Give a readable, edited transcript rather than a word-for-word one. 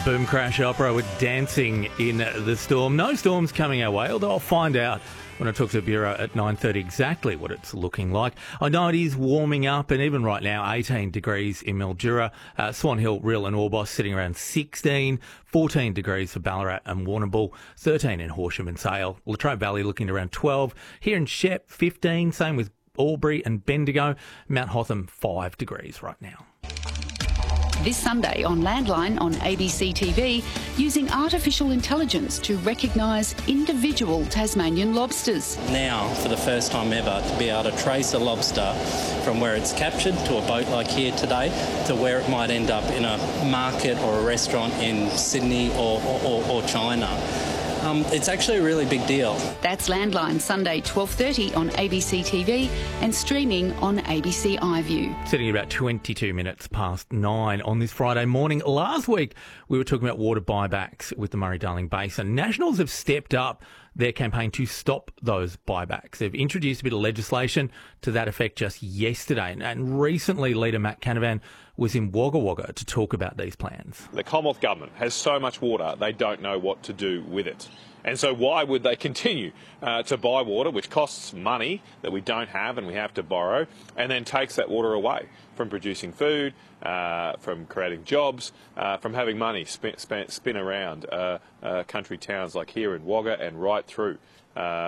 Boom Crash Opera with Dancing in the Storm. No storms coming our way, although I'll find out when I talk to the Bureau at 9:30 exactly what it's looking like. I know it is warming up, and even right now, 18 degrees in Mildura, Swan Hill, Rhyl and Orbost sitting around 16, 14 degrees for Ballarat and Warrnambool, 13 in Horsham and Sale, Latrobe Valley looking at around 12, here in Shep 15, same with Albury and Bendigo, Mount Hotham 5 degrees right now. This Sunday on Landline on ABC TV, using artificial intelligence to recognise individual Tasmanian lobsters. Now, for the first time ever, to be able to trace a lobster from where it's captured to a boat like here today to where it might end up in a market or a restaurant in Sydney or China. It's actually a really big deal. That's Landline Sunday 12:30 on ABC TV and streaming on ABC iView. Sitting at about 22 minutes past 9 on this Friday morning. Last week, we were talking about water buybacks with the Murray-Darling Basin. Nationals have stepped up their campaign to stop those buybacks. They've introduced a bit of legislation to that effect just yesterday. And recently, Leader Matt Canavan was in Wagga Wagga to talk about these plans. The Commonwealth Government has so much water, they don't know what to do with it. And so why would they continue to buy water, which costs money that we don't have and we have to borrow, and then takes that water away from producing food, from creating jobs, from having money spin around country towns like here in Wagga and right through